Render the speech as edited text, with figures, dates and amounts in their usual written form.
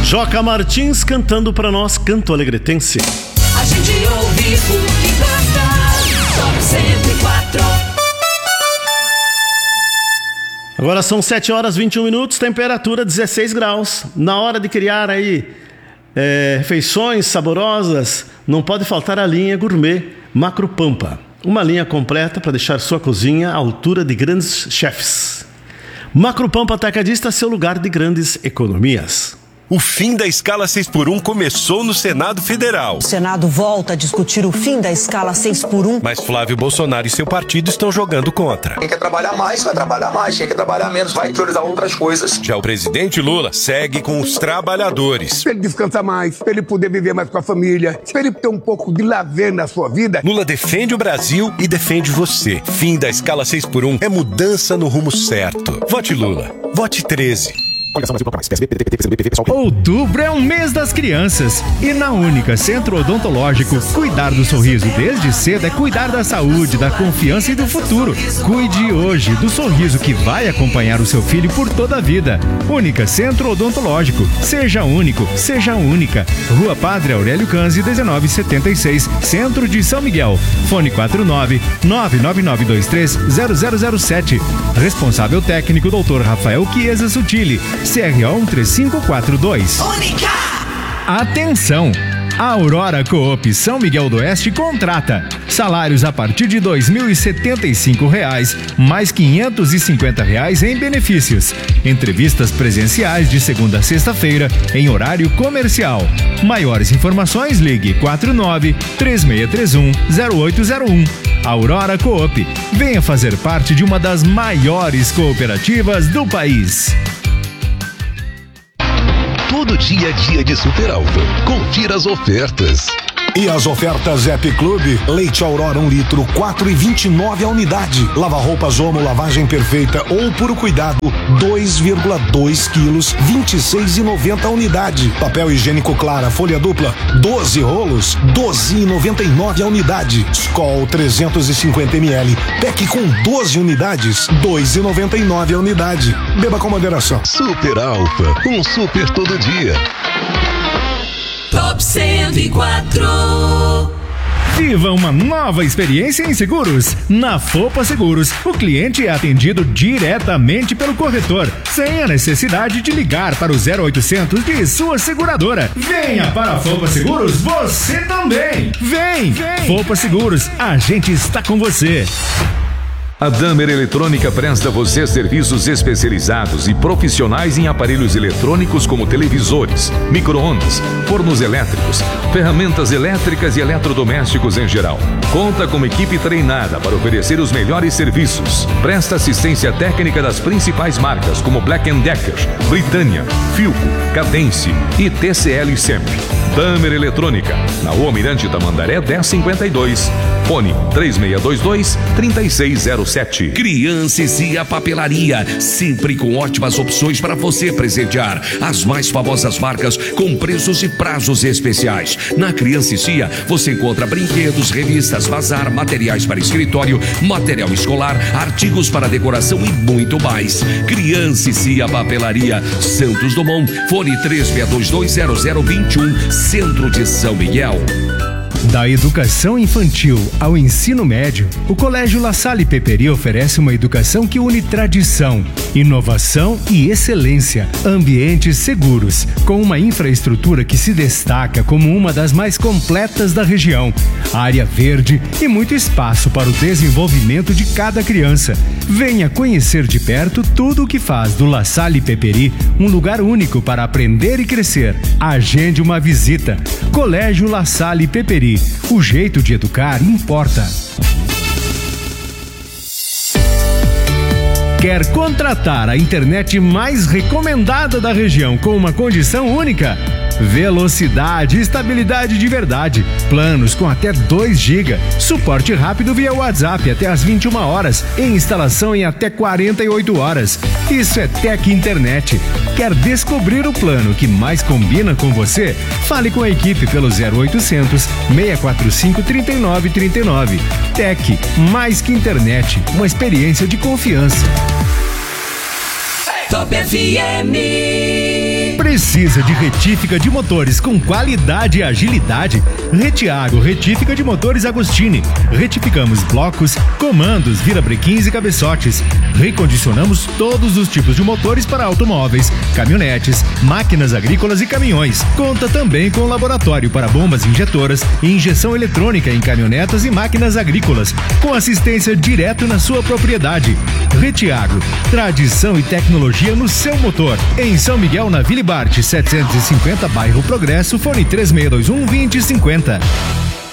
Joca Martins cantando pra nós, canto alegretense. A gente ouve porque gosta. Top 104. Agora são 7 horas e 21 minutos, temperatura 16 graus. Na hora de criar aí refeições saborosas, não pode faltar a linha gourmet Macro Pampa. Uma linha completa para deixar sua cozinha à altura de grandes chefes. Macro Pampa Atacadista, seu lugar de grandes economias. O fim da escala 6x1 começou no Senado Federal. O Senado volta a discutir o fim da escala 6x1. Mas Flávio Bolsonaro e seu partido estão jogando contra. Quem quer trabalhar mais, vai trabalhar mais. Quem quer trabalhar menos, vai priorizar outras coisas. Já o presidente Lula segue com os trabalhadores. Pra ele descansar mais, pra ele poder viver mais com a família, pra ele ter um pouco de lazer na sua vida. Lula defende o Brasil e defende você. Fim da escala 6x1 é mudança no rumo certo. Vote Lula. Vote 13. Outubro é um mês das crianças e na Única Centro Odontológico, cuidar do sorriso desde cedo é cuidar da saúde, da confiança e do futuro. Cuide hoje do sorriso que vai acompanhar o seu filho por toda a vida. Única Centro Odontológico. Seja único, seja única. Rua Padre Aurélio Canzi, 1976, Centro de São Miguel. Fone 49-99923-0007. Responsável técnico Dr. Rafael Chiesa Sutili. CRO 13542. Única! Atenção! A Aurora Coop São Miguel do Oeste contrata. Salários a partir de R$ 2.075, mais R$ 550 em benefícios. Entrevistas presenciais de segunda a sexta-feira, em horário comercial. Maiores informações, ligue 49-3631-0801. Aurora Coop. Venha fazer parte de uma das maiores cooperativas do país. Todo dia é dia de Super Alfa. Confira as ofertas. E as ofertas Zep Clube, leite Aurora 1 litro, 4,29 a unidade. Lava-roupas Omo, lavagem perfeita ou puro cuidado, 2,2 quilos, 26,90 a unidade. Papel higiênico Clara, folha dupla, 12 rolos, 12,99 a unidade. Skol 350 ml, pack com 12 unidades, 2,99 a unidade. Beba com moderação. Super Alfa, um super todo dia. Top 104. Viva uma nova experiência em seguros. Na Fopa Seguros, o cliente é atendido diretamente pelo corretor, sem a necessidade de ligar para o 0800 de sua seguradora. Venha para a Fopa Seguros, você também. Vem. Fopa Seguros, a gente está com você. A Damer Eletrônica presta a você serviços especializados e profissionais em aparelhos eletrônicos como televisores, micro-ondas, fornos elétricos, ferramentas elétricas e eletrodomésticos em geral. Conta com uma equipe treinada para oferecer os melhores serviços. Presta assistência técnica das principais marcas como Black & Decker, Britânia, Philco, Cadence e TCL sempre. Damer Eletrônica, na Rua Almirante Tamandaré 1052. Fone 3622-3607. Crianças e a Papelaria, sempre com ótimas opções para você presentear. As mais famosas marcas com preços e prazos especiais. Na Criancicia você encontra brinquedos, revistas, bazar, materiais para escritório, material escolar, artigos para decoração e muito mais. Criancicia Papelaria, Santos Dumont, fone 36220021, Centro de São Miguel. Da educação infantil ao ensino médio, o Colégio La Salle Peperi oferece uma educação que une tradição, inovação e excelência. Ambientes seguros, com uma infraestrutura que se destaca como uma das mais completas da região. Área verde e muito espaço para o desenvolvimento de cada criança. Venha conhecer de perto tudo o que faz do La Salle Peperi um lugar único para aprender e crescer. Agende uma visita. Colégio La Salle Peperi. O jeito de educar importa. Quer contratar a internet mais recomendada da região com uma condição única? Velocidade e estabilidade de verdade. Planos com até 2 GB. Suporte rápido via WhatsApp até às 21 horas. E instalação em até 48 horas. Isso é Tec Internet. Quer descobrir o plano que mais combina com você? Fale com a equipe pelo 0800 645 3939. Tec, mais que internet, uma experiência de confiança. Top FM. Precisa de retífica de motores com qualidade e agilidade? Retiago Retífica de Motores Agostini. Retificamos blocos, comandos, virabrequins e cabeçotes. Recondicionamos todos os tipos de motores para automóveis, caminhonetes, máquinas agrícolas e caminhões. Conta também com laboratório para bombas injetoras e injeção eletrônica em caminhonetas e máquinas agrícolas, com assistência direto na sua propriedade. Retiago, tradição e tecnologia no seu motor. Em São Miguel, na Vila Bart, 750, bairro Progresso, fone 3621-2050.